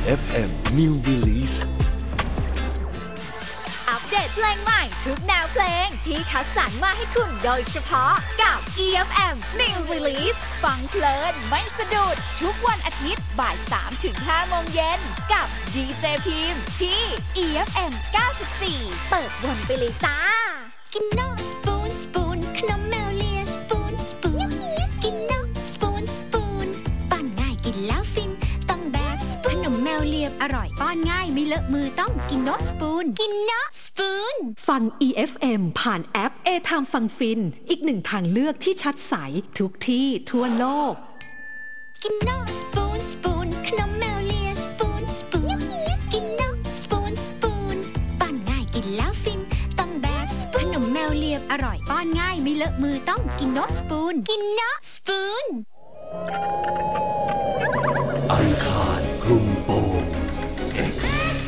EFM New Release อัปเดตเพลงใหม่ทุกแนวเพลงที่คัดสรรมาให้คุณโดยเฉพาะกับ EFM New Release ฟังเพลินไม่สะดุดทุกวันอาทิตย์บ่าย 3-5 โมงเย็นกับดีเจพิมพ์ที่ EFM 94เปิดวนไปเลยจ้ากินนอสปูนสปูนขนมแมวเลียสปูนสปูนกินนอสปูนสปูนป้อนง่ายกินแล้วฟินต้องแบบสปูนขนมแมวเลียอร่อยป้อนง่ายไม่เลอะมือต้องกินนอสปูนกินนอสปูนฟัง EFM ผ่านแอป A-Time ฟังฟินอีกหนึ่งทางเลือกที่ชัดใสทุกที่ทั่วโลกกินนอสปูนสปูนขนมแมวเลียสปูนสปูนกินนอสปูนสปูนป้อนง่ายกินแล้วฟินต้องแบบสปูนขนมแมวเลียอร่อยป้อนง่ายไม่เลอะมือต้องกินนอสปูนกินนอสปูนอังคารคลุมโปง X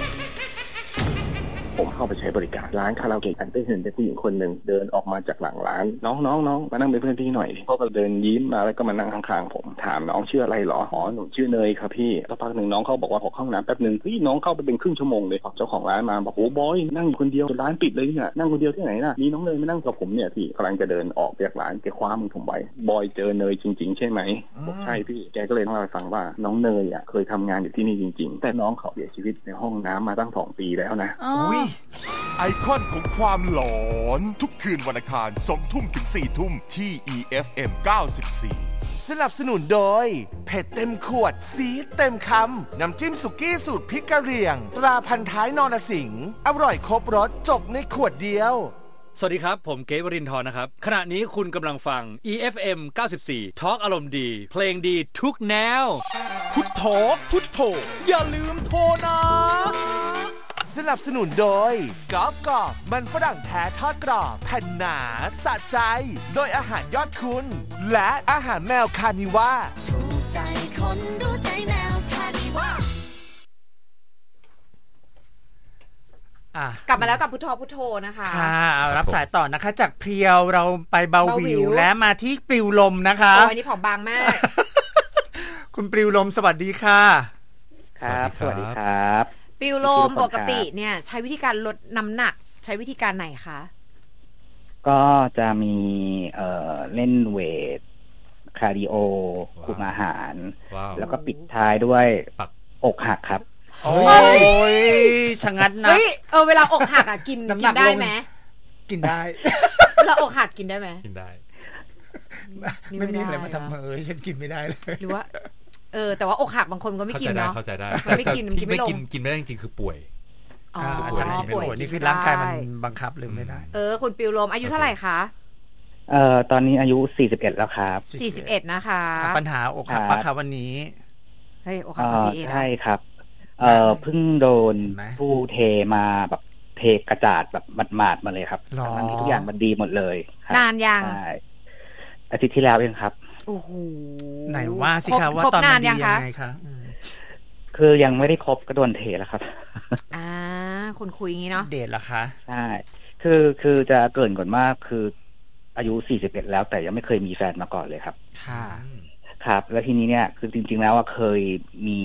ผมเข้าไปใช้บริการร้านคาราโอเกะอันได้เห็นเป็นผู้หญิงคนหนึ่งเดินออกมาจากหลังร้านน้องมานั่งเป็นเพื่อนพี่หน่อยเขาก็เดินยิ้มมาแล้วก็มานั่งข้างๆผมถามน้องชื่ออะไรหรออ๋อหนูชื่อเนยครับพี่แล้วพักหนึ่งน้องเขาบอกว่าขอเข้าห้องน้ำแป๊บนึงพี่น้องเข้าไปเป็นครึ่งชั่วโมงเลยเจ้าของร้านมาบอกโอ้บอยนั่งคนเดียวร้านปิดเลยเนี่ยนั่งคนเดียวที่ไหนน่ะมีน้องเนยมานั่งกับผมเนี่ยพี่กำลังจะเดินออกจากร้านแกคว้ามือผมไว้บอยเจอเนยจริงๆใช่ไหมบอกใช่พี่แกก็เลยเล่าให้ฟังว่าน้องเนยอ่ะเคยทำงานอยู่ที่นี่จริงๆแต่น้องเขาเสียชีวิตในห้องน้ำมาตั้ง2 ปีแล้วนะอุ้ยไอคอนของความหลอนทุกคืนวันอังคาร 20:00 ถึง 22:00 ที่ EFM 94สนับสนุนโดยเผ็ดเต็มขวดซีดเต็มคำน้ำจิ้มสุกี้สูตรพริกกะเหรี่ยงตราพันท้ายนรสิงห์อร่อยครบรสจบในขวดเดียวสวัสดีครับผมเก๋วรินทร์นะครับขณะนี้คุณกำลังฟัง EFM 94 Talk อารมณ์ดีเพลงดีทุกแนวพุทโธพุทโธอย่าลืมโทรนะสนับสนุนโดยกอล์ฟกรอบมันฝรั่งแท้ทอดกรอบแผ่นหนาสะใจโดยอาหารยอดคุณและอาหารแมวคานิว่าถูกใจคนรู้ใจแมวคานิว่ากลับมาแล้วกับพุทโธพุทโธนะคะค่ะรับสายต่อนะคะจากเพียวเราไปเบาวิวและมาที่ปลิวลมนะคะโอ้ยนี่ผอมบางมากคุณปลิวลมสวัสดีค่ะครับสวัสดีครับปลิวลมปกติเนี่ยใช้วิธีการลดน้ำหนักใช้วิธีการไหนคะก็จะมีเล่นเวทคาร์ดิโอคุมอาหารแล้วก็ปิดท้ายด้วยอกหักครับโอ้ยชะงัดนะเวลาอกหักอ่ะกินได้ไหมกินได้เวลาอกหักกินได้ไหมกินได้ไม่มีอะไรมาทำฉันกินไม่ได้เลยหรือว่าแต่ว่าอกหักบางคนก็ไม่กินเนาะเข้าใจได้ไม่กินไม่กินไม่ได้จริงๆคือป่วยป่วยนี่คือร่างกายมันบังคับหรือไม่ได้คุณปิวลมอายุเท่าไหร่คะตอนนี้อายุ41แล้วครับ 41นะคะปัญหาอกหักปะคะวันนี้เฮ้ยอกหักกับ41 ใช่ครับเพิ่งโดนผู้เทมาแบบเทกระจาดแบบหมาดๆมาเลยครับทั้งที่ทุกอย่างมันดีหมดเลยนานยังอาทิตย์ที่แล้วเองครับโอ้โหไหนว่าสิคะว่าตอนมันดียังไงคะคือยังไม่ได้ครบก็โดนเทแล้วครับคุณคุยงี้เนาะเดทล่ะคะใช่คือจะเกริ่นก่อนมากคืออายุ41แล้วแต่ยังไม่เคยมีแฟนมาก่อนเลยครับค่ะครับแล้วทีนี้เนี่ยคือจริงๆแล้วว่าเคยมี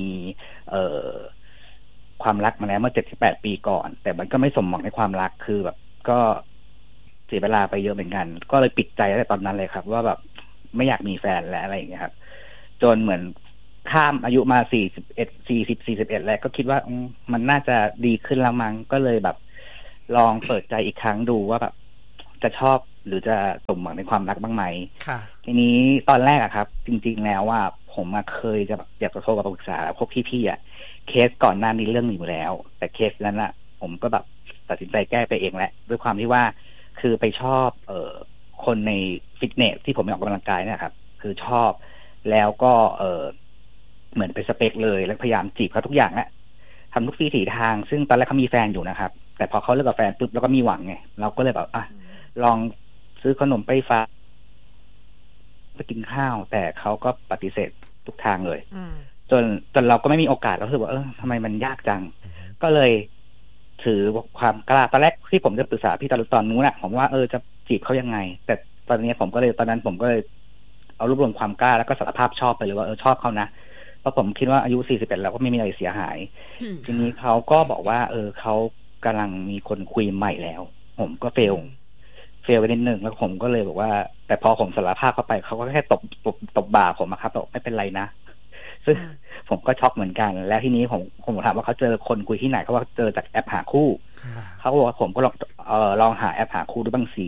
ความรักมาแล้วเมื่อ7-8 ปีก่อนแต่มันก็ไม่สมหวังในความรักคือแบบก็เสียเวลาไปเยอะเหมือนกันก็เลยปิดใจตั้งแต่ตอนนั้นเลยครับว่าแบบไม่อยากมีแฟนแล้วอะไรอย่างเงี้ยครับจนเหมือนข้ามอายุมา41แล้วก็คิดว่ามันน่าจะดีขึ้นแล้วมั้งก็เลยแบบลองเปิดใจอีกครั้งดูว่าแบบจะชอบหรือจะสมหวังในความรักบ้างไหมค่ะทีนี้ตอนแรกอะครับจริงๆแล้วว่าผมเคยจะแบบอยากจะโทรมาปรึกษาพวกพี่ๆอะเคสก่อนหน้านี้เรื่องอยู่แล้วแต่เคสนั้นอะผมก็แบบตัดสินใจแก้ไปเองแหละด้วยความที่ว่าคือไปชอบคนในฟิตเนสที่ผมออกกำลังกายเนี่ยครับคือชอบแล้วก็เหมือนเป็นสเปคเลยแล้วพยายามจีบเขาทุกอย่างแหละทำทุกวิถีทางซึ่งตอนแรกเขามีแฟนอยู่นะครับแต่พอเขาเลิกกับแฟนปุ๊บแล้วก็มีหวังไงเราก็เลยแบบลองซื้อขนมไปฝากไปกินข้าวแต่เขาก็ปฏิเสธทุกทางเลยจนเราก็ไม่มีโอกาสเราคิดว่าทำไมมันยากจังก็เลยถือความกล้าตอนแรกที่ผมจะปรึกษาพี่ตอนนู้นนะผมว่าจะจีบเขายังไงแต่ตอนนั้นผมก็เลยเอารวบรวมความกล้าแล้วก็สารภาพชอบไปเลยว่าชอบเขานะเพราะผมคิดว่าอายุ41แล้วก็ไม่มีอะไรเสียหายทีนี้เขาก็บอกว่าเขากำลังมีคนคุยใหม่แล้วผมก็เฟลไปนิดนึงแล้วผมก็เลยบอกว่าแต่พอผมสารภาพเข้าไปเขาก็แค่ตบบ่าผมครับบอกไม่เป็นไรนะซึ่งผมก็ช็อกเหมือนกันแล้วทีนี้ผมถามว่าเขาเจอคนคุยที่ไหนเขาว่าเจอจากแอปหาคู่เขาบอกว่าผมก็ลองหาแอปหาคู่ดูบ้างสิ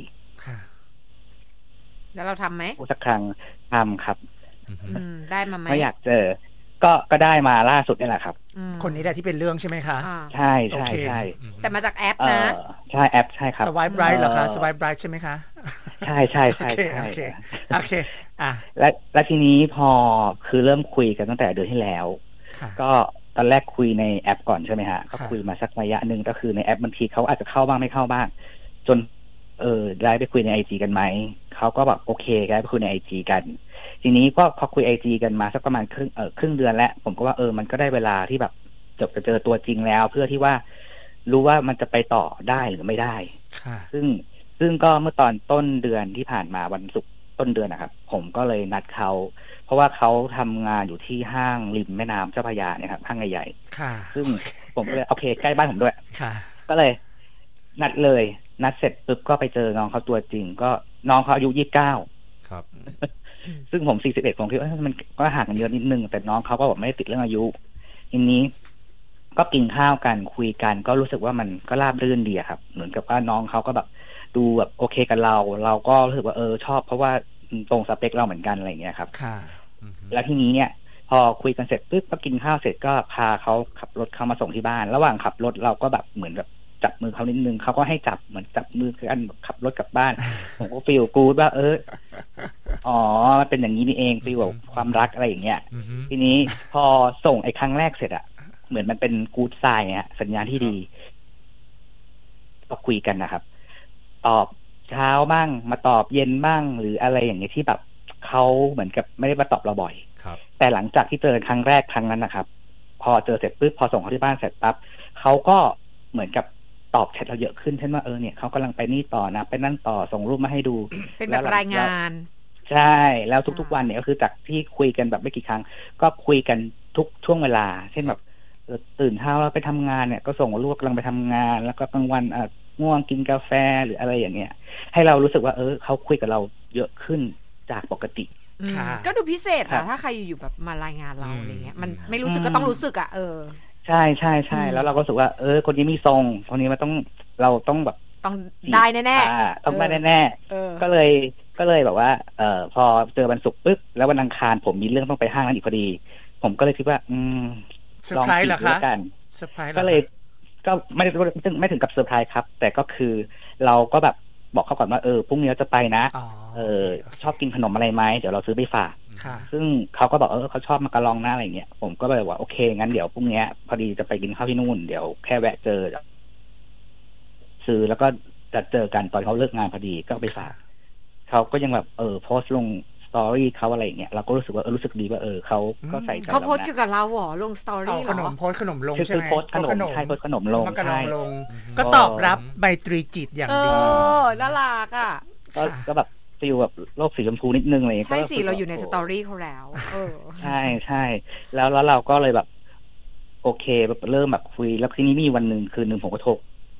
แล้วเราทำไหมสักครั้งทำครับได้มาไหมไม่อยากเจอก็ได้มาล่าสุดนี่แหละครับคนนี้แหละที่เป็นเรื่องใช่ไหมคะใช่ใช่ใช่แต่มาจากแอปนะใช่แอปใช่ครับสวายไบรท์เหรอคะสวายไบรท์ใช่ไหมคะใช่ใช่ใช่โอเคและทีนี้พอคือเริ่มคุยกันตั้งแต่เดือนที่แล้วก็ตอนแรกคุยในแอปก่อนใช่ไหมฮะก็คุยมาสักระยะหนึ่งก็คือในแอปบางทีเขาอาจจะเข้าบ้างไม่เข้าบ้างจนได้ไปคุยใน IG กันไหมเขาก็แบบโอเคได้ไปคุยใน IG กันทีนี้ก็พอคุย IG กันมาสักประมาณครึ่งเดือนแล้วผมก็ว่ามันก็ได้เวลาที่แบบจะเจอตัวจริงแล้วเพื่อที่ว่ารู้ว่ามันจะไปต่อได้หรือไม่ได้ซึ่งก็เมื่อตอนต้นเดือนที่ผ่านมาวันศุกร์ต้นเดือนนะครับผมก็เลยนัดเขาเพราะว่าเขาทำงานอยู่ที่ห้างริมแม่น้ำเจ้าพระยาเนี่ยครับห้างใหญ่ๆซึ่งผมก็เลยโอเคใกล้บ้านผมด้วยก็เลยนัดเสร็จปุ๊บก็ไปเจอน้องเขาตัวจริงก็น้องเขาอายุ29 ครับซึ่งผม41ผมคิดว่ามันก็ห่างกันเยอะนิดนึงแต่น้องเขาก็บอกไม่ได้ติดเรื่องอายุทีนี้ก็กินข้าวกันคุยกันก็รู้สึกว่ามันก็ราบรื่นดีครับเหมือนกับว่าน้องเขาก็แบบดูแบบโอเคกับเราก็รู้สึกว่าชอบเพราะว่าตรงสเปคเราเหมือนกันอะไรอย่างเงี้ยครับแล้วทีนี้เนี่ยพอคุยกันเสร็จปุ๊บก็กินข้าวเสร็จก็พาเขาขับรถเข้ามาส่งที่บ้านระหว่างขับรถเราก็แบบเหมือนแบบจับมือเขานิดนึงเขาก็ให้จับเหมือนจับมือคืออันขับรถกลับบ้านผมก็ฟีลกู๊ดว่าอ๋อมันเป็นอย่างนี้นี่เองฟีลแบบความรักอะไรอย่างเงี้ยทีนี้พอส่งไอ้ครั้งแรกเสร็จอะเหมือนมันเป็นกู๊ดไซน์ฮะสัญญาณที่ดีก็คุยกันนะครับตอบเช้าบ้างมาตอบเย็นบ้างหรืออะไรอย่างเงี้ยที่แบบเขาเหมือนกับไม่ได้มาตอบเราบ่อยแต่หลังจากที่เจอครั้งแรกครั้งนั้นนะครับพอเจอเสร็จปุ๊บพอส่งเขาที่บ้านเสร็จปั๊บเขาก็เหมือนกับตอบแชทเราเยอะขึ้นเช่นว่าเนี่ยเขากำลังไปนี่ต่อนะไปนั่นต่อส่งรูปมาให้ดูเป็นแบบรายงานใช่แล้วทุกๆวันเนี่ยก็คือจากที่คุยกันแบบไม่กี่ครั้งก็คุยกันทุกช่วงเวลาเช่นแบบตื่นเช้าแล้วไปทำงานเนี่ยก็ส่งรูปกำลังไปทำงานแล้วก็กลางวันง่วงกินกาแฟหรืออะไรอย่างเงี้ยให้เรารู้สึกว่าเขาคุยกับเราเยอะขึ้นจากปกติก็ดูพิเศษนะถ้าใครอยู่แบบมารายงานเราอะไรเงี้ยมันไม่รู้สึกก็ต้องรู้สึกใช่ใช่ใช่แล้วเราก็รู้สึกว่าคนนี้มีทรงคนนี้มันต้องเราต้องแบบต้องได้แน่ๆต้องได้แน่ๆก็เลยแบบว่าพอเจอวันศุกร์ปึ๊บแล้ววันอังคารผมมีเรื่องต้องไปห้างนั้นอีกพอดีผมก็เลยคิดว่าลองคิดดูกันก็เลยก็ไม่ถึงกับเซอร์ไพรส์ครับแต่ก็คือเราก็แบบบอกเขาก่อนว่าพรุ่งนี้เราจะไปนะชอบกินขนมอะไรไหมเดี๋ยวเราซื้อไปฝากซึ่งเขาก็บอกเขาชอบมักกะลองนะอะไรเงี้ยผมก็เลยว่าโอเคงั้นเดี๋ยวพรุ่งนี้พอดีจะไปกินข้าวที่นู่นเดี๋ยวแค่แวะเจอซื้อแล้วก็จะเจอกันตอนเขาเลิกงานพอดีก็ไปฝากเขาก็ยังแบบโพสต์ลงสตอรี่เขาอะไรเงี้ยเราก็รู้สึกว่ารู้สึกดีว่าเขาก็ใส่ใจเขาโพสต์เกี่ยวกับเราหรอลงสตอรี่เหรอโพสต์ขนมลงใช่ไหมโพสต์ขนมใช่โพสต์ขนมลงใช่ก็ตอบรับไมตรีจิตอย่างดีน่ารักอ่ะก็แบบฟิลแบบโลกสีชมพูนิดนึงอะไรใช่สิเราอยู่ในสตอรี่เขาแล้วใช่ใช่แล้วเราก็เลยแบบโอเคเริ่มแบบคุยแล้วทีนี้มีวันหนึ่งคืนหนึ่งผมก็โทร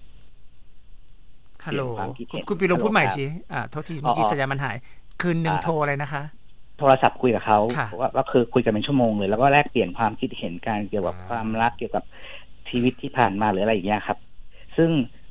ฮัลโหลคุณปีลงพูดใหม่สิโทษทีเมื่อกี้สัญญาณมันหายคืนหนึ่งโทรอะไรนะคะโทรศัพท์คุยกับเขาว่าคือคุยกันเป็นชั่วโมงเลยแล้วก็แลกเปลี่ยนความคิดเห็นการเกี่ยวกับความรักเกี่ยวกับชีวิตที่ผ่านมาหรืออะไรอย่างเงี้ยครับซึ่ง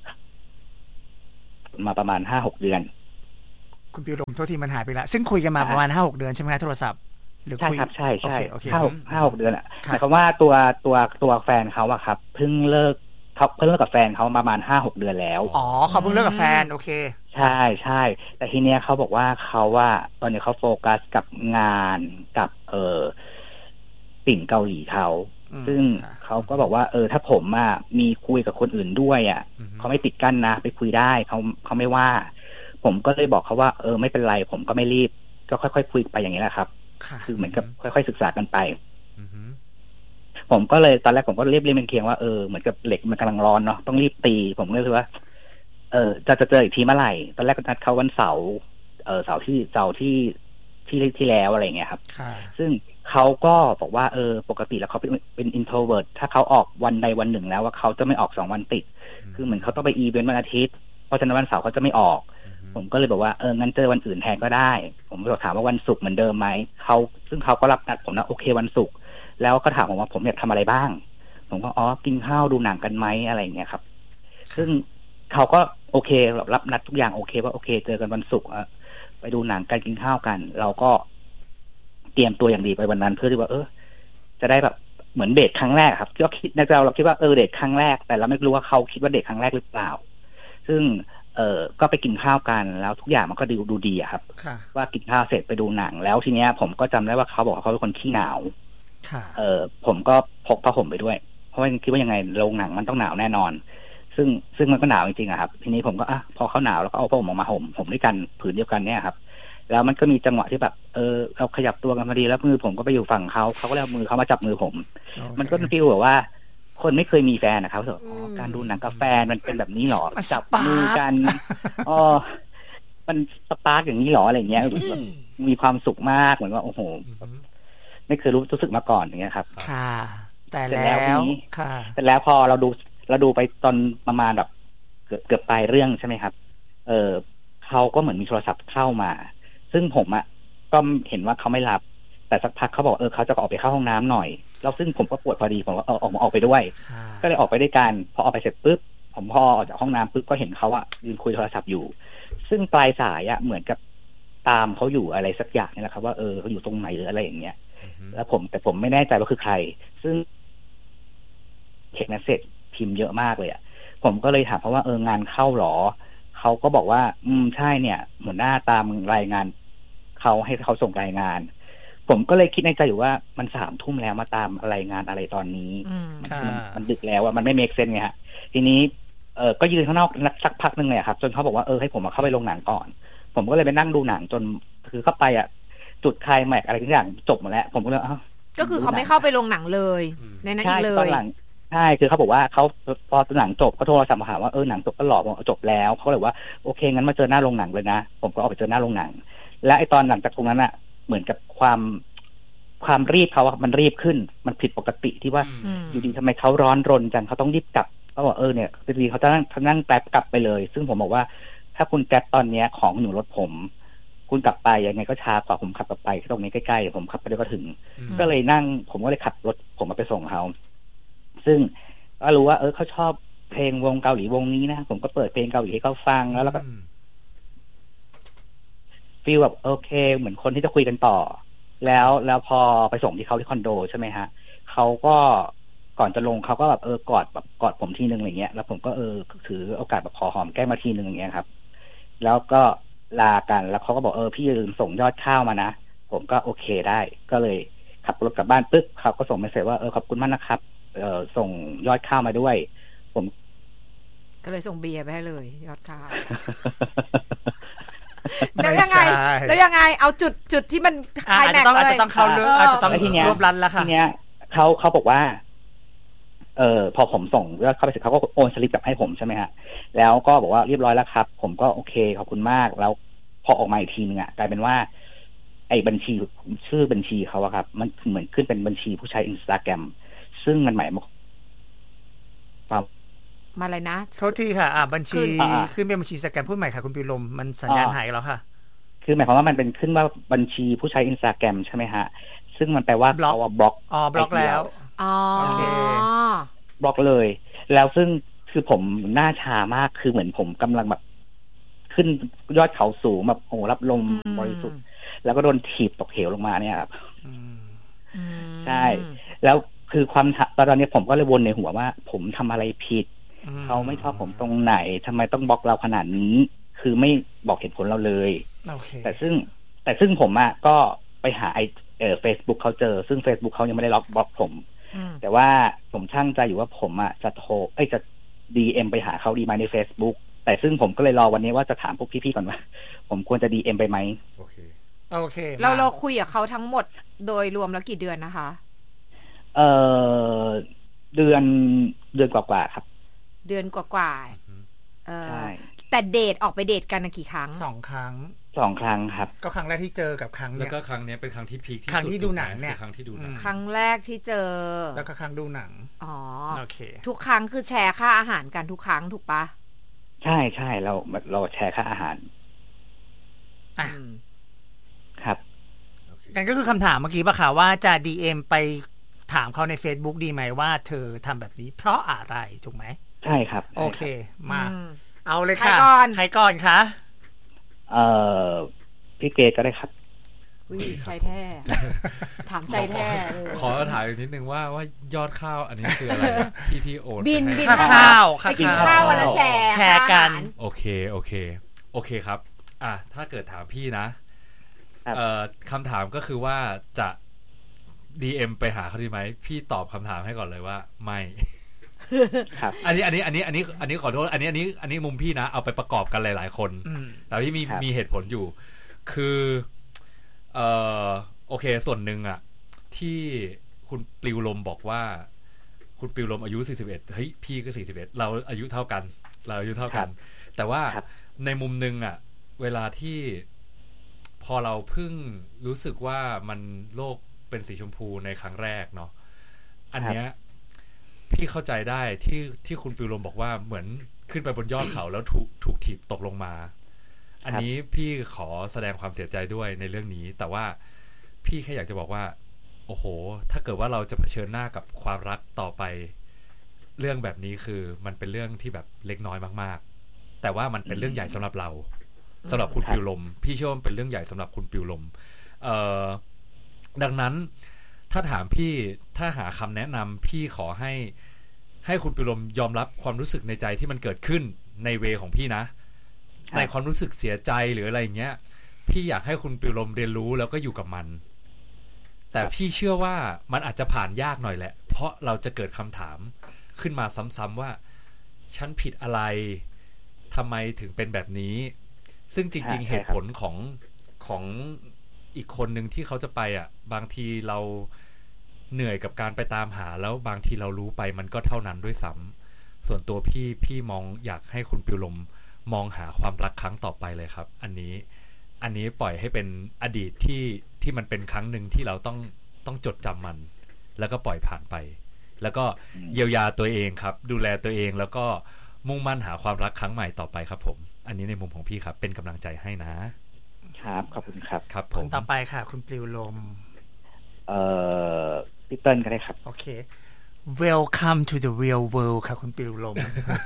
มาประมาณ 5-6 เดือนคุณปิวลมโทษทีมันหายไปแล้วซึ่งคุยกันมาประมาณ 5-6 เดือนใช่ไหมโทรศัพท์หรือคุยครับใช่ใช่5-6 เดือนหมายความว่าตัวแฟนเขาอะครับเพิ่งเลิกกับแฟนเขาประมาณ 5-6 เดือนแล้วเขาเพิ่งเลิกกับแฟนโอเคใช่ใช่แต่ทีเนี้ยเขาบอกว่าเขาว่าตอนนี้เขาโฟกัสกับงานกับติ่งเกาหลีเขาซึ่งเขาก็บอกว่าถ้าผมมีคุยกับคนอื่นด้วยเขาไม่ปิดกั้นนะไปคุยได้เขาไม่ว่าผมก็เลยบอกเขาว่าไม่เป็นไรผมก็ไม่รีบก็ค่อยๆคุยไปอย่างนี้แหละครับคือเหมือนกับค่อยๆศึกษากันไปผมก็เลยตอนแรกผมก็เรียบเป็นเคียงว่าเหมือนกับเหล็กมันกำลังร้อนเนาะต้องรีบตีผมก็เลยว่าจะเจออีกทีเมื่อไหร่ตอนแรกก็นัดเขาวันเสาร์ที่แล้วอะไรเงี้ยครับซึ่งเขาก็บอกว่าปกติแล้วเขาเป็น introvert ถ้าเขาออกวันใดวันหนึ่งแล้วว่าเขาจะไม่ออก2 วันติดคือเหมือนเขาต้องไปอีเวนต์วันอาทิตย์เพราะฉะนั้นวันเสาร์เขาจะไม่ออกผมก็เลยบอกว่างั้นเจอวันอื่นแทนก็ได้ผมก็ถามว่าวันศุกร์เหมือนเดิมไหมซึ่งเขาก็รับนัดผมนะโอเควันศุกร์แล้วก็ถามผมว่าผมอยากทำอะไรบ้างผมก็กินข้าวดูหนังกันไหมอะไรอย่างเงี้ยครับซึ่งเขาก็โอเครับนัดทุกอย่างโอเคว่าโอเคเจอกันวันศุกร์ไปดูหนังกันกินข้าวกันเราก็เตรียมตัวอย่างดีไปวันนั้นเพื่อที่ว่าจะได้แบบเหมือนเดทครั้งแรกครับก็คิดในใจเราคิดว่าเดทครั้งแรกแต่เราไม่รู้ว่าเขาคิดว่าเดทครั้งแรกหรือเปล่าซึ่งก็ไปกินข้าวกันแล้วทุกอย่างมันก็ดูดีอะครับว่ากินข้าวเสร็จไปดูหนังแล้วทีเนี้ยผมก็จำได้ว่าเขาบอกว่าเขาเป็นคนขี้หนาวผมก็พกผ้าห่มไปด้วยเพราะว่าคิดว่ายังไงโรงหนังมันต้องหนาวแน่นอนซึ่งมันก็หนาวจริงๆอะครับทีนี้ผมก็พอเขาหนาวแล้วก็เอาผ้าห่มออกมาห่มด้วยกันผืนเดียวกันเนี่ยครับแล้วมันก็มีจังหวะที่แบบเราขยับตัวกันพอดีแล้วมือผมก็ไปอยู่ฝั่งเขาก็เลยเอามือเขามาจับมือผม มันก็ฟีลแบบว่าคนไม่เคยมีแฟนนะครับการดูหนังกับแฟนมันเป็นแบบนี้หรอจับมือกันมันสปาร์กอย่างนี้หรออะไรเงี้ยมีความสุขมากเหมือนว่าโอ้โหไม่เคยรู้สึกมาก่อนอย่างเงี้ยครับค่ะแต่แล้วค่ะแต่แล้วพอเราดูไปตอนประมาณแบบเกือบปลายเรื่องใช่ไหมครับเขาก็เหมือนมีโทรศัพท์เข้ามาซึ่งผมก็เห็นว่าเขาไม่รับแต่สักพักเขาบอกเขาจะออกไปเข้าห้องน้ำหน่อยแล้วซึ่งผมก็ปวดพอดีผมก็ออกไปด้วยก็เลยออกไปด้วยกันพอออกไปเสร็จปุ๊บผมพอออกจากห้องน้ำปุ๊บก็เห็นเขายืนคุยโทรศัพท์อยู่ซึ่งปลายสายเหมือนกับตามเขาอยู่อะไรสักอย่างนี่แหละครับว่าเขาอยู่ตรงไหนหรืออะไรอย่างเงี้ยแล้วแต่ผมไม่แน่ใจว่าคือใครซึ่งเทคเมสเสจพิมพ์เยอะมากเลยผมก็เลยถามเขาว่างานเข้าหรอเขาก็บอกว่าใช่เนี่ยหัวหน้าตามรายงานเขาให้เขาส่งรายงานผมก็เลยคิดในใจอยู่ว่ามัน3 ทุ่มแล้วมาตามรายงานอะไรตอนนี้มันดึกแล้วมันไม่เมคเซนส์ไงฮะทีนี้ก็ยืนข้างนอกสักพักนึงเลยครับจนเขาบอกว่าให้ผมเข้าไปโรงหนังก่อนผมก็เลยไปนั่งดูหนังจนคือเข้าไปจุดไคลแม็กซ์อะไรทุกอย่างจบหมดแล้วผมก็เลยก็คือเขาไม่เข้าไปโรงหนังเลยในนั้นอีกเลยใช่คือเขาบอกว่าเขาพอหนังจบเขาโทรศัพท์มาถามว่าหนังจบก็หลอกจบแล้วเขาเลยว่าโอเคงั้นมาเจอหน้าโรงหนังเลยนะผมก็ออกไปเจอหน้าโรงหนังและไอตอนหลังจากตรงนั้นเหมือนกับความรีบเขามันรีบขึ้นมันผิดปกติที่ว่าอยู่ดีทำไมเขาร้อนรนจังเขาต้องรีบกลับเขาบอกเนี่ยจริงๆเขาจะนั่งแกร็บกลับไปเลยซึ่งผมบอกว่าถ้าคุณแกร็บตอนนี้ของอยู่รถผมคุณกลับไปยังไงก็ช้ากว่าผมขับกลับไปตรงนี้ใกล้ๆผมขับไปเดี๋ยวก็ถึงก็เลยนั่งผมก็เลยขับรถผมมาไปส่งเขาซึ่งก็รู้ว่าเขาชอบเพลงวงเกาหลีวงนี้นะผมก็เปิดเพลงเกาหลีให้เขาฟังแล้วก็ฟีลแบบโอเคเหมือนคนที่จะคุยกันต่อแล้วพอไปส่งที่เขาที่คอนโดใช่ไหมฮะเขาก็ก่อนจะลงเขาก็แบบกอดผมทีนึงอะไรเงี้ยแล้วผมก็ถือโอกาสแบบขอหอมแก้มมาทีนึงอย่างเงี้ยครับแล้วก็ลากันแล้วเขาก็บอกพี่ลืมส่งยอดข้าวมานะผมก็โอเคได้ก็เลยขับรถกลับบ้านปึ๊บเขาก็ส่งเมสเสจว่าขอบคุณมากนะครับส่งยอดข้าวมาด้วยผมก็เลยส่งเบียร์ไปให้เลยยอดข้าวแล้วยังไงเอาจุดที่มันคลายแม็กซ์เลยอาจจะต้องเข้าเรื่องอาจจะต้องรวบรัดแล้วค่ะทีเนี้ยเขาบอกว่าพอผมส่งแล้วเข้าไปเสร็จเขาก็โอนสลิปกลับให้ผมใช่ไหมฮะแล้วก็บอกว่าเรียบร้อยแล้วครับผมก็โอเคขอบคุณมากแล้วพอออกมาอีกทีนึงกลายเป็นว่าไอ้บัญชีชื่อบัญชีเขาครับมันเหมือนขึ้นเป็นบัญชีผู้ใช้ Instagram ซึ่งมันหมายมาอะไรนะโทษทีค่ะบัญชีขึ้นเป็นบัญชีสแกมพูดใหม่ค่ะคุณปิลมมันสัญญาณหายแล้วค่ะคือหมายความว่ามันเป็นขึ้นว่าบัญชีผู้ใช้ Instagram ใช่ไหมฮะซึ่งมันแปลว่าเขาบล็อกบล็อกแล้วโอเคบล็อกเลยแล้วซึ่งคือผมหน้าชามากคือเหมือนผมกำลังแบบขึ้นยอดเขาสูงแบบโอ้รับลมบริสุทธิ์แล้วก็โดนถีบตกเหวลงมาเนี่ยครับใช่แล้วคือความตอนนี้ผมก็เลยวนในหัวว่าผมทำอะไรผิดเขาไม่ชอบผมตรงไหนทำไมต้องบล็อกเราขนาดนี้คือไม่บอกเหตุผลเราเลยแต่ซึ่งผมก็ไปหาFacebook เขาเจอซึ่ง Facebook เขายังไม่ได้บล็อกผมแต่ว่าผมช่างใจอยู่ว่าผมจะโทรจะ DM ไปหาเขาดีไหมใน Facebook แต่ซึ่งผมก็เลยรอวันนี้ว่าจะถามพวกพี่ๆก่อนว่าผมควรจะ DM ไปไหมโอเคเราคุยกับเขาทั้งหมดโดยรวมแล้วกี่เดือนนะคะเดือนกว่าๆครับเดือนกว่าๆใช่แต่เดทออกไปเดทกันกี่ครั้ง 2 ครั้ง 2 ครั้งครับก็ครั้งแรกที่เจอกับครั้งเนี้ยแล้วก็ครั้งนี้เป็นครั้งที่พีคที่สุดครั้งที่ดูหนังเนี่ยครั้งที่ดูหนังครั้งแรกที่เจอแล้วก็ครั้งดูหนังอ๋อโอเคทุกครั้งคือแชร์ค่าอาหารกันทุกครั้งถูกปะใช่เราแชร์ค่าอาหารครับนั่นก็คือคำถามเมื่อกี้ป่ะค่ะว่าจะ DM ไปถามเขาใน Facebook ดีไหมว่าเธอทำแบบนี้เพราะอะไรถูกไหมใช่ครับโอเคมาเอาเลยค่ะใครก่อนคะพี่เกก็ได้ครับใช่แท้ถามใจแท้ขอถามอีกนิดนึงว่ายอดข้าวอันนี้คืออะไรที่โอนบินข้าวไปกินข้าววันละแชร์กันโอเคครับถ้าเกิดถามพี่นะคำถามก็คือว่าจะ DM ไปหาเขาดีไหมพี่ตอบคำถามให้ก่อนเลยว่าไม่ครับอันนี้ขอโทษอันนี้มุมพี่นะเอาไปประกอบกันหลายๆคนแต่พี่มีเหตุผลอยู่คือโอเคส่วนหนึ่งอ่ะที่คุณปลิวลมบอกว่าคุณปลิวลมอายุ41เฮ้ยพี่ก็41เราอายุเท่ากันแต่ว่าในมุมนึงอ่ะเวลาที่พอเราเพิ่งรู้สึกว่ามันโลกเป็นสีชมพูในครั้งแรกเนาะอันเนี้ยพี่เข้าใจได้ที่คุณปลิวลมบอกว่าเหมือนขึ้นไปบนยอดเขาแล้วถูกถีบตกลงมาอันนี้พี่ขอแสดงความเสียใจด้วยในเรื่องนี้แต่ว่าพี่แค่อยากจะบอกว่าโอ้โหถ้าเกิดว่าเราจะเผชิญหน้ากับความรักต่อไปเรื่องแบบนี้คือมันเป็นเรื่องที่แบบเล็กน้อยมากๆแต่ว่ามันเป็นเรื่องใหญ่สำหรับเราสำหรับคุณปลิวลมพี่เชื่อว่าเป็นเรื่องใหญ่สำหรับคุณปลิวลมดังนั้นถ้าถามพี่ถ้าหาคำแนะนำพี่ขอให้คุณปลิวลมยอมรับความรู้สึกในใจที่มันเกิดขึ้นในเวของพี่นะในความรู้สึกเสียใจหรืออะไรอย่างเงี้ยพี่อยากให้คุณปลิวลมเรียนรู้แล้วก็อยู่กับมันแต่พี่เชื่อว่ามันอาจจะผ่านยากหน่อยแหละเพราะเราจะเกิดคำถามขึ้นมาซ้ำๆว่าฉันผิดอะไรทำไมถึงเป็นแบบนี้ซึ่งจริงๆเหตุผลของอีกคนหนึ่งที่เขาจะไปบางทีเราเหนื่อยกับการไปตามหาแล้วบางทีเรารู้ไปมันก็เท่านั้นด้วยซ้ำส่วนตัวพี่มองอยากให้คุณปลิวลมมองหาความรักครั้งต่อไปเลยครับอันนี้ปล่อยให้เป็นอดีตที่มันเป็นครั้งหนึ่งที่เราต้องจดจำมันแล้วก็ปล่อยผ่านไปแล้วก็เยียวยาตัวเองครับดูแลตัวเองแล้วก็มุ่งมั่นหาความรักครั้งใหม่ต่อไปครับผมอันนี้ในมุมของพี่ครับเป็นกำลังใจให้นะครับขอบคุณครับครับผมต่อไปค่ะคุณปลิวลมพี่เติ้ลก็ได้ครับโอเค Welcome to the real world ค่ะคุณปลิวลม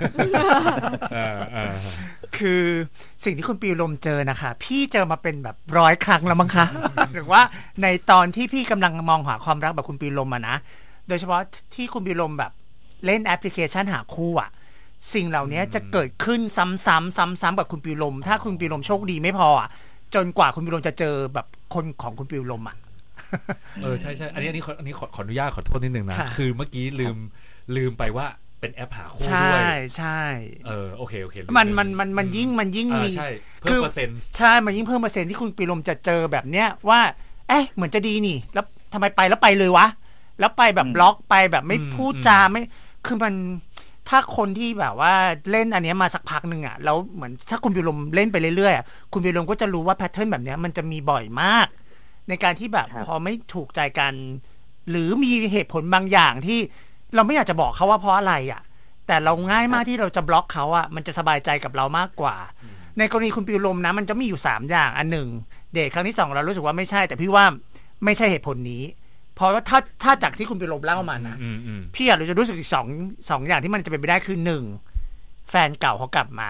คือสิ่งที่คุณปลิวลมเจอนะคะพี่เจอมาเป็นแบบ100 ครั้งแล้วมั้งคะ หรือว่าในตอนที่พี่กำลังมองหาความรักแบบคุณปลิวลมนะโดยเฉพาะที่คุณปลิวลมแบบเล่นแอปพลิเคชันหาคู่สิ่งเหล่านี้จะเกิดขึ้นซ้ำๆกับคุณปลิวลมถ้าคุณปลิวลมโชคดีไม่พอจนกว่าคุณปลิวลมจะเจอแบบคนของคุณปลิวลมใช่อันนี้ขออนุญาตขอโทษนิดนึงนะคือเมื่อกี้ลืมไปว่าเป็นแอปหาคู่ด้วยใช่โอเคมันยิ่งมีใช่เพิ่มเปอร์เซ็นต์ใช่มันยิ่งเพิ่มเปอร์เซ็นต์ที่คุณปลิวลมจะเจอแบบเนี้ยว่าเหมือนจะดีนี่แล้วทำไมไปแล้วไปเลยวะแล้วไปแบบบล็อกไปแบบไม่พูดจาไม่คือมันถ้าคนที่แบบว่าเล่นอันนี้มาสักพักนึงแล้วเหมือนถ้าคุณปลิวลมเล่นไปเรื่อยๆคุณปลิวลมก็จะรู้ว่าแพทเทิร์นแบบนี้มันจะมีบ่อยมากในการที่แบบพอไม่ถูกใจกันหรือมีเหตุผลบางอย่างที่เราไม่อยากจะบอกเขาว่าเพราะอะไรแต่เราง่ายมากที่เราจะบล็อกเขามันจะสบายใจกับเรามากกว่าในกรณีคุณปลิวลมนะมันจะมีอยู่3อย่างอันหนึ่งเดทครั้งที่2เรารู้สึกว่าไม่ใช่แต่พี่ว่าไม่ใช่เหตุผลนี้เพราะว่าถ้าจากที่คุณปลิวลมเล่ามานะพี่อาจจะรู้สึกอีกสองอย่างที่มันจะเป็นไปได้คือ1แฟนเก่าเขากลับมา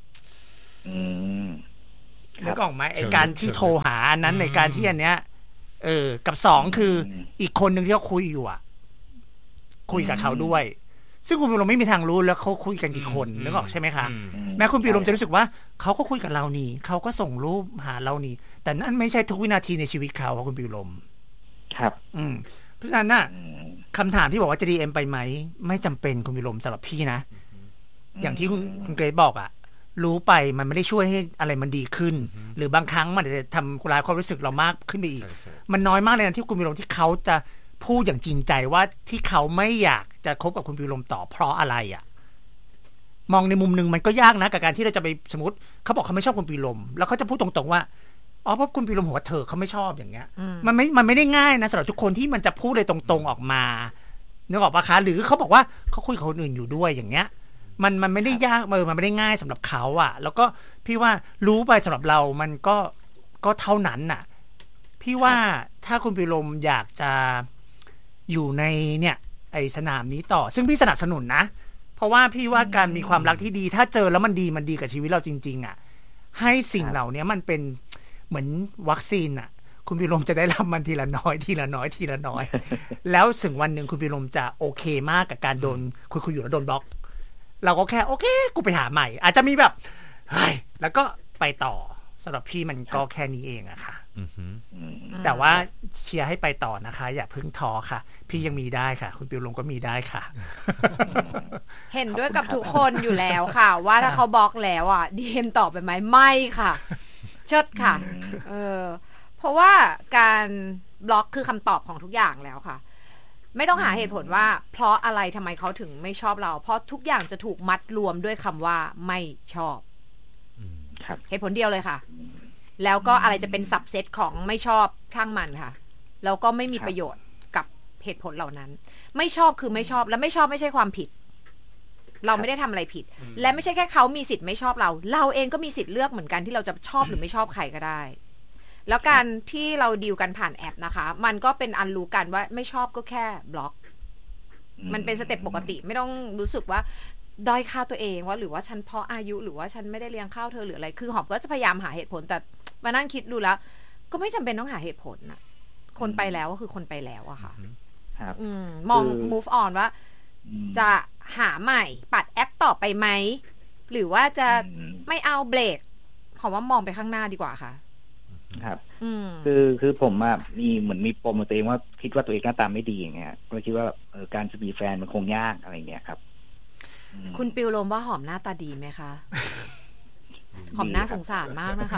นึกออกไหมไอ้การที่โทรหาอันนั้นในการที่อันเนี้ยกับ2คืออีกคนนึงที่เขาคุยอยู่คุยกับเขาด้วยซึ่งคุณปลิวลมไม่มีทางรู้แล้วเขาคุยกันกี่คนนึกออกใช่ไหมคะแม้คุณปลิวลมจะรู้สึกว่าเขาก็คุยกับเรานี่เขาก็ส่งรูปหาเรานี่แต่นั่นไม่ใช่ทุกวินาทีในชีวิตเขาคุณปลิวลมครับเพราะฉะนั้นคำถามที่บอกว่าจะ DM ไปไหมไม่จำเป็นคุณปลิวลมสำหรับพี่นะอย่างที่คุณเกรซบอกรู้ไปมันไม่ได้ช่วยให้อะไรมันดีขึ้นหรือบางครั้งมันจะทำร้ายความรู้สึกเรามากขึ้นไปอีกมันน้อยมากเลยนะที่คุณปลิวลมที่เขาจะพูดอย่างจริงใจว่าที่เขาไม่อยากจะคบกับคุณปลิวลมต่อเพราะอะไรมองในมุมนึงมันก็ยากนะกับการที่เราจะไปสมมติเขาบอกเขาไม่ชอบคุณปีลมแล้วเขาจะพูดตรงๆว่าอ๋อเพราะคุณปีลมหัวเธอเขาไม่ชอบอย่างเงี้ยมันไม่ได้ง่ายนะสำหรับทุกคนที่มันจะพูดเลยตรงๆออกมานึกออกปะคะหรือเขาบอกว่าเขาคุยกับคนอื่นอยู่ด้วยอย่างเงี้ยมันไม่ได้ยากมันไม่ได้ง่ายสำหรับเขาอ่ะแล้วก็พี่ว่ารู้ไปสำหรับเรามันก็เท่านั้นน่ะพี่ว่าถ้าคุณปีลมอยากจะอยู่ในเนี่ยไอสนามนี้ต่อซึ่งพี่สนับสนุนนะเพราะว่าพี่ว่าการมีความรักที่ดีถ้าเจอแล้วมันดีกับชีวิตเราจริงๆอ่ะให้สิ่งเหล่านี้มันเป็นเหมือนวัคซีนอ่ะคุณปีลมจะได้รับมันทีละน้อยแล้วถึงวันหนึ่งคุณปีลมจะโอเคมากกับการโดนคุยอยู่แล้วโดนบล็อกเราก็แค่โอเคกูไปหาใหม่อาจจะมีแบบเฮ้ยแล้วก็ไปต่อสำหรับพี่มันก็แค่นี้เองอะค่ะแต่ว่าเชียร์ให้ไปต่อนะคะอย่าเพิ่งท้อค่ะพี่ยังมีได้ค่ะคุณปิวลงก็มีได้ค่ะเห็นด้วยกับทุกคนอยู่แล้วค่ะ ว่าถ้าเขาบล็อกแล้วอ่ะดีเอ็มตอบไปไหมไม่ค่ะเชิดค่ะเพราะว่าการบล็อกคือคำตอบของทุกอย่างแล้วค่ะไม่ต้องหาเหตุผลว่าเพราะอะไรทำไมเขาถึงไม่ชอบเราเพราะทุกอย่างจะถูกมัดรวมด้วยคำว่าไม่ชอบเหตุผลเดียวเลยค่ะแล้วก็อะไรจะเป็นสับเซตของไม่ชอบช่างมันค่ะแล้วก็ไม่มีประโยชน์กับเหตุผลเหล่านั้นไม่ชอบคือไม่ชอบและไม่ชอบไม่ใช่ความผิดเราไม่ได้ทำอะไรผิดและไม่ใช่แค่เขามีสิทธิ์ไม่ชอบเราเองก็มีสิทธิ์เลือกเหมือนกันที่เราจะชอบหรือไม่ชอบใครก็ได้แล้วการที่เราดีลกันผ่านแอปนะคะมันก็เป็นอันรู้กันว่าไม่ชอบก็แค่บล็อกมันเป็นสเต็ปปกติไม่ต้องรู้สึกว่าด้อยค่าตัวเองว่าหรือว่าฉันเพราะอายุหรือว่าฉันไม่ได้เลี้ยงข้าวเธอหรืออะไรคือหอมก็จะพยายามหาเหตุผลแต่มานั่งคิดดูแล้วก็ไม่จำเป็นต้องหาเหตุผลนะคนไปแล้วก็คือคนไปแล้วอะค่ะมอง move on ว่าจะหาใหม่ปัดแอปต่อไปไหมหรือว่าจะไม่เอาเบรกหอมว่ามองไปข้างหน้าดีกว่าค่ะครับคือผมมีปมตัวเองว่าคิดว่าตัวเองหน้าตาไม่ดีอย่างเงี้ยก็คิดว่าการจะมีแฟนมันคงยากอะไรเงี้ยครับคุณปิวลมว่าหอมหน้าตาดีไหมคะหอมหน้าสงสารมากนะคะ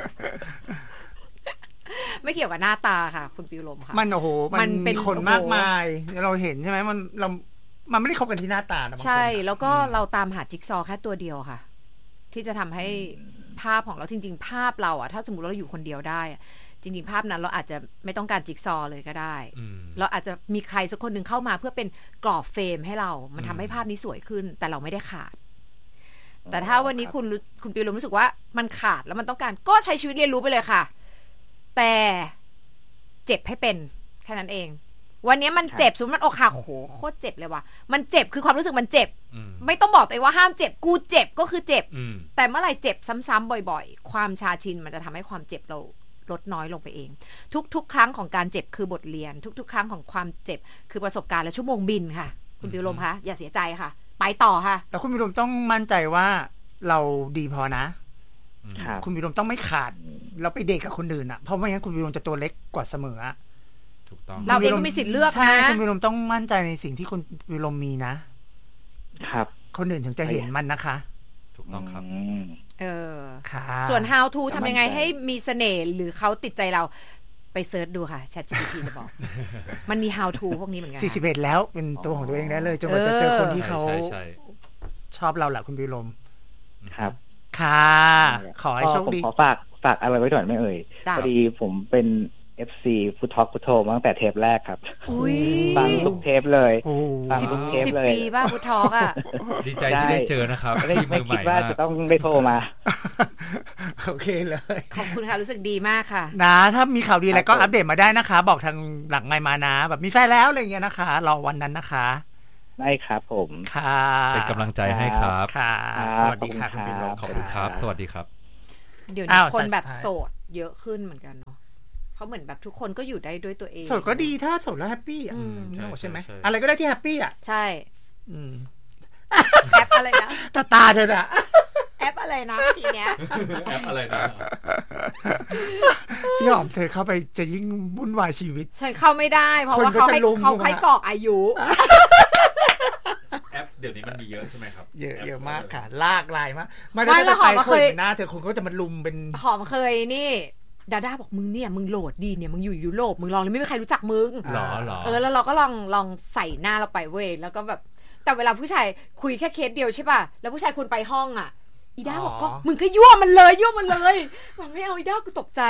ไม่เกี่ยวกับหน้าตาค่ะคุณปิวลมค่ะมันโอ้โหมันเป็นคนมากมายเราเห็นใช่ไหมมันไม่ได้คบกันที่หน้าตานะใช่แล้วก็เราตามหาจิ๊กซอว์แค่ตัวเดียวค่ะที่จะทำให้ภาพของเราจริงๆภาพเราอะถ้าสมมติเราอยู่คนเดียวได้จริงๆภาพนั้นเราอาจจะไม่ต้องการจิ๊กซอว์เลยก็ได้เราอาจจะมีใครสักคนหนึ่งเข้ามาเพื่อเป็นกรอบเฟรมให้เรามันทำให้ภาพนี้สวยขึ้นแต่เราไม่ได้ขาดแต่ถ้าวันนี้คุณปิวลมรู้สึกว่ามันขาดแล้วมันต้องการก็ใช้ชีวิตเรียนรู้ไปเลยค่ะแต่เจ็บให้เป็นแค่นั้นเองวันนี้มันเจ็บสมมติมันอกหักโอ้โหโคตรเจ็บเลยว่ะมันเจ็บคือความรู้สึกมันเจ็บไม่ต้องบอกตัวเองว่าห้ามเจ็บกูเจ็บก็คือเจ็บแต่เมื่อไหร่เจ็บซ้ำๆบ่อยๆความชาชินมันจะทำให้ความเจ็บเราลดน้อยลงไปเองทุกๆครั้งของการเจ็บคือบทเรียนทุกๆครั้งของความเจ็บคือประสบการณ์และชั่วโมงบินค่ะคุณปิวลมคะอย่าเสียใจค่ะไปต่อค่ะแล้วคุณปิวลมต้องมั่นใจว่าเราดีพอนะคุณปิวลมต้องไม่ขาดเราไปเด็กกับคนอื่นอ่ะเพราะไม่งั้นคุณปิวลมจะตัวเล็กกว่าเสมอถูกต้องเราเองก็มีสิทธิ์เลือกนะใช่คุณปิวลมต้องมั่นใจในสิ่งที่คุณปิวลมมีนะครับคนอื่นถึงจะเห็นมันนะคะถูกต้องครับส่วน how to ทำยังไงให้มีเสน่ห์หรือเขาติดใจเราไปเซิร์ชดูค่ะ ChatGPT จะบอกมันมี how to พวกนี้เหมือนกัน 41แล้วเป็นตัวของตัวเองได้เลยจนกว่าจะเจอคนที่เขาชอบเราแหละคุณปิวลมครับค่ะขอให้โชคดีขอฝากอะไรไว้ก่อนไม่เอ่ยพอดีผมเป็น FC พุทธโทมาตั้งแต่เทปแรกครับฟังทุกเทปเลยฟังทุกเทปเลย 10 ปีป่ะพุทธอ่ะดีใจที่ได้เจอนะครับไม่คิดว่าจะต้องได้โทรมาโอเคเลยขอบคุณค่ะรู้สึกดีมากค่ะนะถ้ามีข่าวดีอะไรก็อัปเดตมาได้นะคะบอกทางหลังไมค์มานะแบบมีแฟนแล้วอะไรอย่างเงี้ยนะคะรอวันนั้นนะคะได้ครับผมค่ะเป็นกำลังใจให้ครับค่ะสวัสดีค่ะคุณปิ่นขอบคุณครับสวัสดีครับเดี๋ยวนี้คนแบบโสดเยอะขึ้นเหมือนกันเนาะเขาเหมือนแบบทุกคนก็อยู่ได้ด้วยตัวเองโสดก็ดีถ้าโสดแล้วแฮปปี้อ่ะใช่ไหมอะไรก็ได้ที่แฮปปี้อ่ะใช่แอปอะไรนะตาเธออะแอปอะไรนะทีเนี้ยแอปอะไรนะพี่หอมเธอเข้าไปจะยิ่งวุ่นวายชีวิตฉันเข้าไม่ได้เพราะว่าเขาให้กรอกอายุแอปเดี๋ยวนี้มันมีเยอะใช่ไหมครับเยอะมากค่ะลากลายมากไม่ได้ไปคุยหน้าเธอคนก็จะมาลุมเป็นหอมเคยนี่ดาด้าบอกมึงเนี่ยมึงโหลดดีเนี่ยมึงอยู่ยุโรปมึงลองเลยไม่มีใครรู้จักมึงหรอแล้วเราก็ลองใส่หน้าเราไปเว้ยแล้วก็แบบแต่เวลาผู้ชายคุยแค่เคสเดียวใช่ป่ะแล้วผู้ชายคุณไปห้องอ่ะอีด้าบอกก็มึงก็ยั่วมันเลยมันไม่เอาอีด้ากูตกใจ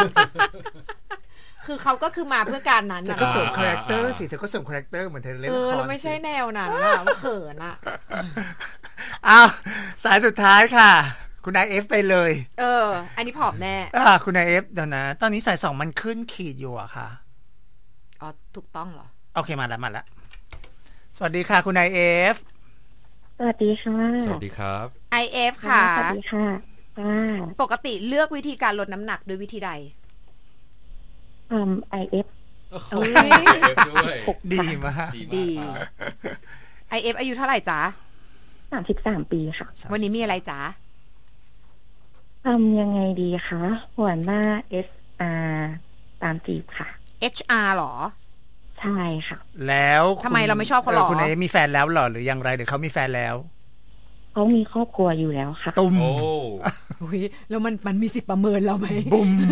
คือเขาก็คือมาเพื่อการนั้นเธอก็สวมคาแรคเตอร์สิเธอก็สวมคาแรคเตอร์เหมือนเธอเล่นละครเราไม่ใช่แนวนั้นอ่ะเขินอ่ะอ้าวสายสุดท้ายค่ะคุณนายเอฟไปเลยอันนี้ผอมแน่คุณนายเอฟเดี๋ยวนะตอนนี้สาย2มันขึ้นขีดอยู่อะค่ะอ๋อถูกต้องเหรอโอเคมาแล้วสวัสดีค่ะคุณนายเอฟสวัสดีค่ะสวัสดีครับ IF ค่ะสวัสดีค่ะปกติเลือกวิธีการลดน้ำหนักด้วยวิธีใด IF ด้วยดีมากดี IF อายุเท่าไหร่จ๊ะ 33 ปีค่ะวันนี้มีอะไรจ๊ะยังไงดีคะหัวหน้า SR ตามจีบค่ะ HR หรอใช่ค่ะแล้วทำไมเราไม่ชอบเขาหรอคุณนายมีแฟนแล้วหรอหรือยังไรหรือเขามีแฟนแล้วเขามีครอบครัวอยู่แล้วค่ะตุ้มแล้วมันมีสิทธิ์ประเมินเราไหมบุ้ม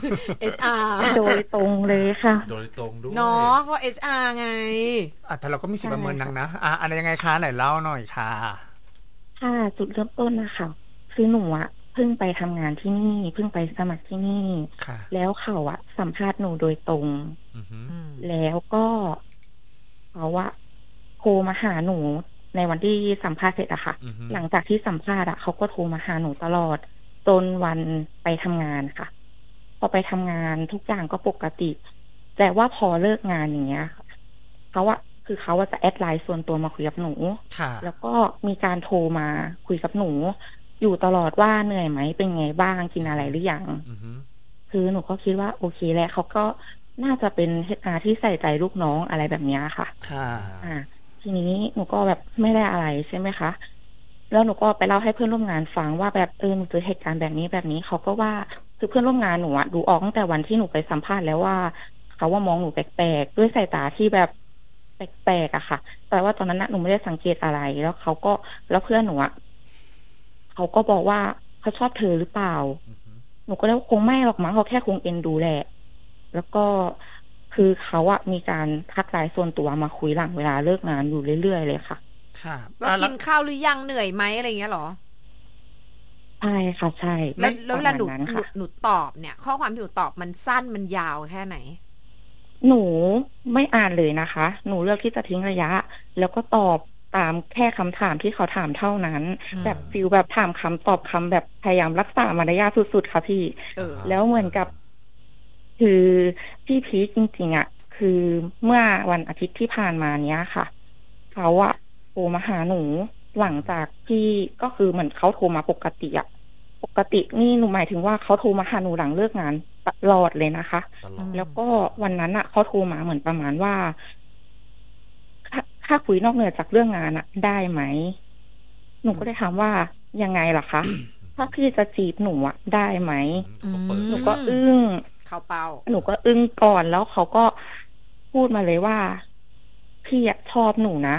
HR โดยตรงเลยค่ะโดยตรงด้วยเนาะเพราะ HR ไงแต่เราก็มีสิทธิ์ประเมินนะอะไรยังไงคะไหนเล่าหน่อยค่ะค่ะจุดเริ่มต้นนะคะคือหนูเพิ่งไปทำงานที่นี่เพิ่งไปสมัครที่นี่แล้วเขาสัมภาษณ์หนูโดยตรงแล้วก็เขาโทรมาหาหนูในวันที่สัมภาษณ์เสร็จอะค่ะหลังจากที่สัมภาษณ์เขาก็โทรมาหาหนูตลอดจนวันไปทำงานค่ะพอไปทำงานทุกอย่างก็ปกติแต่ว่าพอเลิกงานอย่างเงี้ยเขาคือเขาจะแอดไลน์ส่วนตัวมาคุยกับหนูแล้วก็มีการโทรมาคุยกับหนูอยู่ตลอดว่าเหนื่อยไหมเป็นไงบ้างกินอะไรหรือยังคือหนูก็คิดว่าโอเคแหละเขาก็น่าจะเป็น HR ที่ใส่ใจลูกน้องอะไรแบบนี้ค่ะทีนี้หนูก็แบบไม่ได้อะไรใช่ไหมคะแล้วหนูก็ไปเล่าให้เพื่อนร่วมงานฟังว่าแบบหนูเจอเหตุการณ์แบบนี้เขาก็ว่าคือเพื่อนร่วมงานหนูดูออกตั้งแต่วันที่หนูไปสัมภาษณ์แล้วว่าเขาว่ามองหนูแปลกๆด้วยสายตาที่แบบแปลกๆอะค่ะแต่ว่าตอนนั้นหนูไม่ได้สังเกตอะไรแล้วเขาก็แล้วเพื่อนหนูเขาก็บอกว่าเขาชอบเธอหรือเปล่าหนูก็เลยคงไม่หรอกมั้งเขาแค่คงเอ็นดูแหละแล้วก็คือเขามีการทักไลน์ส่วนตัวมาคุยหลังเวลาเลิกงานอยู่เรื่อยๆเลยค่ะว่ากินข้าวหรือยังเหนื่อยไหมอะไรเงี้ยหรอใช่ค่ะใช่แล้วเวลาหนูตอบเนี่ยข้อความที่หนูตอบมันสั้นมันยาวแค่ไหนหนูไม่อ่านเลยนะคะหนูเลือกที่จะทิ้งระยะแล้วก็ตอบตามแค่คำถามที่เขาถามเท่านั้นแบบฟิลแบบถามคำตอบคำแบบพยายามรักษามารยาทสุดๆค่ะพี่แล้วเหมือนกับคือพี่พีคจริงๆคือเมื่อวันอาทิตย์ที่ผ่านมาเนี้ยค่ะเขาโทรมาหาหนูหลังจากที่ก็คือเหมือนเขาโทรมาปกตินี่หนูหมายถึงว่าเขาโทรมาหาหนูหลังเลิกงานตลอดเลยนะคะแล้วก็วันนั้นเขาโทรมาเหมือนประมาณว่าถ้าคุยนอกเหนือจากเรื่องงานได้ไหมหนูก็ได้ถามว่ายังไงล่ะคะถ้าพี่จะจีบหนูได้ไหมหนูก็อึ้งเขาเป้าหนูก็อึ้งก่อนแล้วเขาก็พูดมาเลยว่าพี่ชอบหนูนะ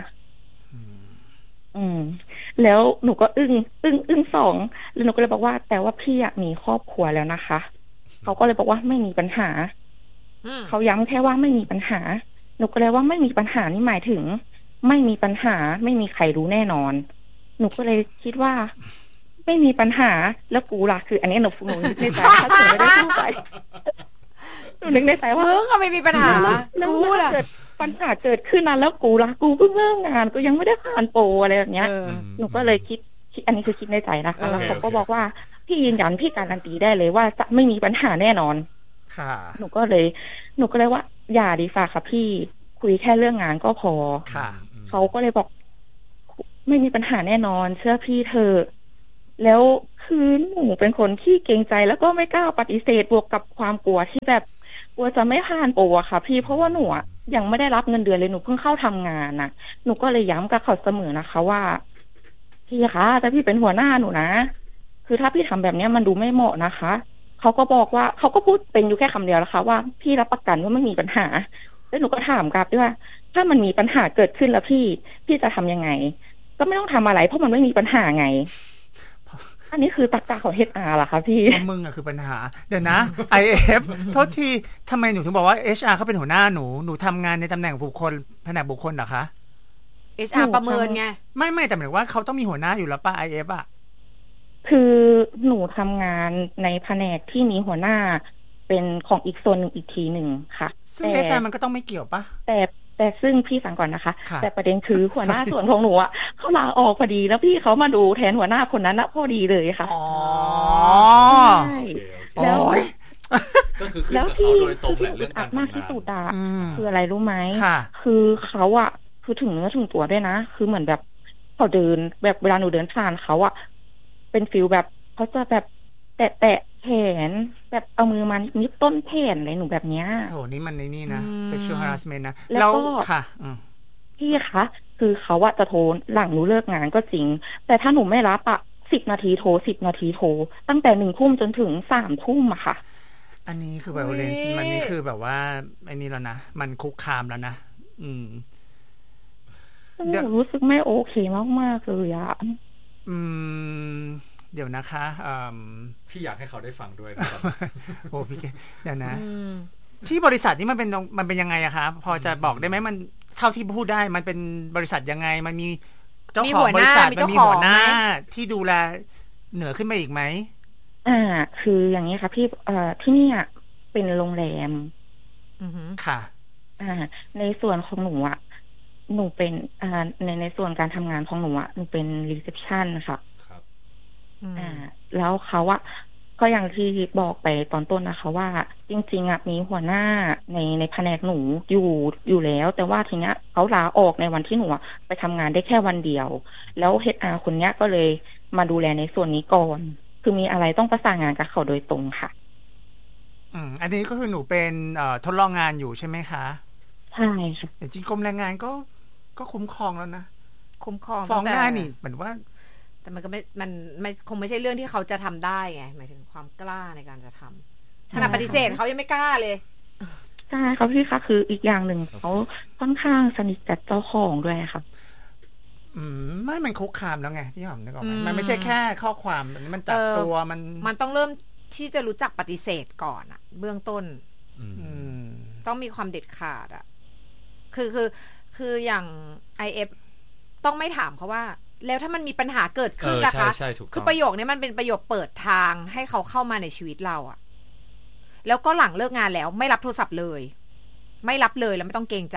แล้วหนูก็อึ้งสองแล้วหนูก็เลยบอกว่าแต่ว่าพี่มีครอบครัวแล้วนะคะเขาก็เลยบอกว่าไม่มีปัญหาเขาย้ำแค่ว่าไม่มีปัญหาหนูก็เลยว่าไม่มีปัญหานี่หมายถึงไม่มีปัญหาไม่มีใครรู้แน่นอนหนูก็เลยคิดว่าไม่มีปัญหาแล้วกูล่ะคืออันนี้หนูนึกในใจถ้าถึงไม่ได้พูดไปหนูนึกในใจว่ามึงก็ไม่มีปัญหากูล่ะเกิดปัญหาเกิดขึ้นนะแล้วกูล่ะกูเพิ่งเริ่มงานกูยังไม่ได้ผ่านโปรอะไรแบบเนี้ยหนูก็เลยคิดอันนี้คือคิดในใจนะคะแล้วเขาก็บอกว่าพี่ยืนยันพี่การันตีได้เลยว่าจะไม่มีปัญหาแน่นอนค่ะหนูก็เลยว่าอย่าดีฝ่าค่ะพี่คุยแค่เรื่องงานก็พอค่ะเขาก็เลยบอกไม่มีปัญหาแน่นอนเชื่อพี่เธอแล้วคือหนูเป็นคนที่เกรงใจแล้วก็ไม่กล้าปฏิเสธบวกกับความกลัวที่แบบกลัวจะไม่ผ่านโปรค่ะพี่เพราะว่าหนูยังไม่ได้รับเงินเดือนเลยหนูเพิ่งเข้าทำงานหนูก็เลยย้ำกับเขาเสมอนะคะว่าพี่คะแต่พี่เป็นหัวหน้าหนูนะคือถ้าพี่ทำแบบนี้มันดูไม่เหมาะนะคะเขาก็บอกว่าเขาก็พูดเป็นอยู่แค่คำเดียวแล้วค่ะว่าพี่รับประกันว่าไม่มีปัญหาแล้วหนูก็ถามกลับด้วยว่าถ้ามันมีปัญหาเกิดขึ้นแล้วพี่จะทำยังไงก็ไม่ต้องทำอะไรเพราะมันไม่มีปัญหาไงอันนี้คือตรรกะของ HR เหรอคะพี่มึงคือปัญหาเดี๋ยวนะ IF โทษทีทำไมหนูถึงบอกว่า HR เขาเป็นหัวหน้าหนูทำงานในตำแหน่งบุคคลแผนกบุคคลเหรอคะ HR ประเมินไงไม่แต่หมายว่าเขาต้องมีหัวหน้าอยู่แล้วป่ะ IF อ่ะคือหนูทำงานในแผนกที่มีหัวหน้าเป็นของอีกโซนหนึ่งอีกทีหนึ่งค่ะซึ่ง HR มันก็ต้องไม่เกี่ยวป่ะแต่ซึ่งพี่ฟังก่อนนะคะแต่ประเด็นคือหัวหน้าส่วนของหนูอ่ะเขาลาออกพอดีแล้วพี่เขามาดูแทนหัวหน้าคนนั้นนะพอดีเลยค่ะอ๋อใช่แล้วก็คือขึ้นกับเขาโดยตรงแหละเรื่องการทำงานมากที่สุดอ่ะคืออะไรรู้ไหมคือเขาอ่ะคือถึงเนื้อถึงตัวด้วยนะคือเหมือนแบบเขาเดินแบบเวลาหนูเดินผ่านเขาอ่ะเป็นฟิลแบบเขาจะแบบแตะแขนแบบเอามือมันนิบต้นแขนอะไรหนูแบบเนี้ยโอ้นี่มันในนี่นะ sexual harassment นะแล้วค่ะพี่คะคือเขาอะจะโทรหลังหนูเลิกงานก็จริงแต่ถ้าหนูไม่รับอะ10 นาทีโทร10 นาทีโทรตั้งแต่1 ทุ่มจนถึง3 ทุ่มอะค่ะอันนี้คือ violence มันนี่คือแบบว่าไอ้นี่แล้วนะมันคุกคามแล้วนะหนูรู้สึกไม่โอเคมากๆเลยอะเดี๋ยวนะคะพี่อยากให้เขาได้ฟังด้วยนะครับโอ้พี่เดี๋ยวนะที่บริษัทนี้มันเป็นยังไงอะคะพอจะบอกได้ไหมมันเท่าที่พูดได้มันเป็นบริษัทยังไงมันมีเจ้าของบริษัทมันมีหัวหน้าที่ดูแลเหนือขึ้นไปอีกไหมคืออย่างนี้ค่ะพี่ที่นี่เป็นโรงแรมค่ะในส่วนของหนูอะหนูเป็นในส่วนการทำงานของหนูอะหนูเป็นรีเซพชันค่ะแล้วเขาอะก็อย่างที่บอกไปตอนต้นนะคะว่าจริงๆอะมีหัวหน้าในแผนกหนูอยู่แล้วแต่ว่าทีเนี้ยเขาลาออกในวันที่หนูไปทำงานได้แค่วันเดียวแล้ว HR คนเนี้ยก็เลยมาดูแลในส่วนนี้ก่อนคือมีอะไรต้องประสานงานกับเขาโดยตรงค่ะอันนี้ก็คือหนูเป็นทดลองงานอยู่ใช่ไหมคะใช่ค่ะแต่จริงกรมแรงงานก็คุ้มครองแล้วนะคุ้มครองฟ้องได้นี่เหมือนว่าแต่มันก็ไม่คงไม่ใช่เรื่องที่เขาจะทำได้ไงหมายถึงความกล้าในการจะทำขนาดปฏิเสธเขายังไม่กล้าเลยใช่ครับพี่คะคืออีกอย่างหนึ่งเขาค่อนข้างสนิทกับเจ้าของด้วยครับไม่มันคุกคามแล้วไงพี่หอมนึกออกไหมมันไม่ใช่แค่ข้อความมันจับตัวมันต้องเริ่มที่จะรู้จักปฏิเสธก่อนอะเบื้องต้นต้องมีความเด็ดขาดอะคืออย่าง IF ต้องไม่ถามเขาว่าแล้วถ้ามันมีปัญหาเกิดขึ้นนะคะคือประโยคนี้มันเป็นประโยคเปิดทางให้เขาเข้ามาในชีวิตเราอะแล้วก็หลังเลิกงานแล้วไม่รับโทรศัพท์เลยไม่รับเลยแล้วไม่ต้องเกรงใจ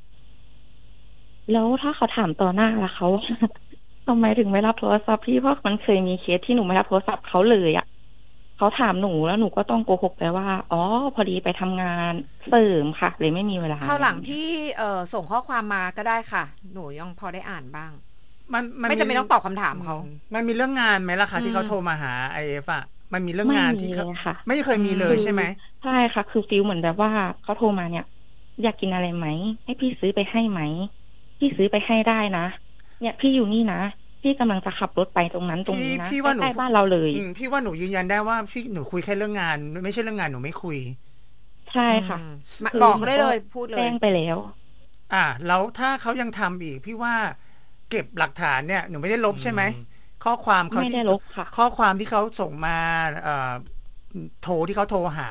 แล้วถ้าเขาถามต่อหน้าล่ะเขาทำไมถึงไม่รับโทรศัพท์พี่เพราะมันเคยมีเคสที่หนูไม่รับโทรศัพท์เขาเลยอะเขาถามหนูแล้วหนูก็ต้องโกหกไปว่าอ๋อพอดีไปทำงานเสริมค่ะเลยไม่มีเวลาคราวหลังพี่ส่งข้อความมาก็ได้ค่ะหนูยังพอได้อ่านบ้างมันไม่จำเป็นต้องตอบคำถามเขามันมีเรื่องงานไหมล่ะคะที่เขาโทรมาหา IF อ่ะมันมีเรื่องงานที่ไม่เคยมีเลยใช่ไหมใช่ค่ะคือฟีลเหมือนแบบว่าเขาโทรมาเนี่ยอยากกินอะไรไหมให้พี่ซื้อไปให้ไหมพี่ซื้อไปให้ได้นะเนี่ยพี่อยู่นี่นะพี่กำลังจะขับรถไปตรงนั้นตรงนี้นะใกล้บ้านเราเลยพี่ว่าหนูยืนยันได้ว่าพี่หนูคุยแค่เรื่องงานไม่ใช่เรื่องงานหนูไม่คุยใช่ค่ะบอกได้เลยพูดเลยแจ้งไปแล้วแล้วถ้าเขายังทำอีกพี่ว่าเก็บหลักฐานเนี่ยหนูไม่ได้ลบใช่ไหมข้อความเขาไม่ได้ลบค่ะข้อความที่เขาส่งมาโทรที่เขาโทรหา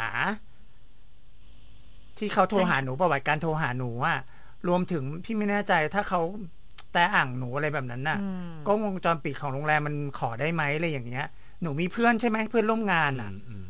หนูประวัติการโทรหาหนูรวมถึงพี่ไม่แน่ใจถ้าเขาแต่อ่างหนูอะไรแบบนั้นน่ะก็วงจรปิดของโรงแรมมันขอได้ไหมอะไรอย่างเงี้ยหนูมีเพื่อนใช่ไหมเพื่อนร่วมงาน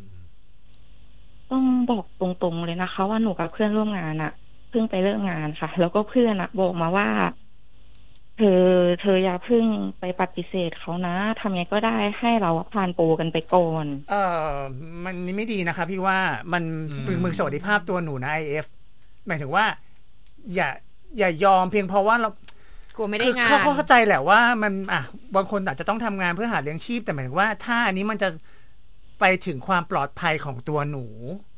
ต้องบอกตรงๆเลยนะคะว่าหนูกับเพื่อนร่วมงานเพิ่งไปเลิกงานค่ะแล้วก็เพื่อนบอกมาว่าเธออย่าเพิ่งไปปฏิเสธเขานะทำไงก็ได้ให้เราผ่านโปรกันไปก่อนมันนี่ไม่ดีนะคะพี่ว่ามันเป็นมือสวัสดิภาพตัวหนูนะ IF หมายถึงว่าอย่ายอมเพียงเพราะว่าเรากลัวไม่ได้งานเขาเข้าใจแหละว่ามันบางคนอาจจะต้องทำงานเพื่อหาเลี้ยงชีพแต่หมายถึงว่าถ้าอันนี้มันจะไปถึงความปลอดภัยของตัวหนู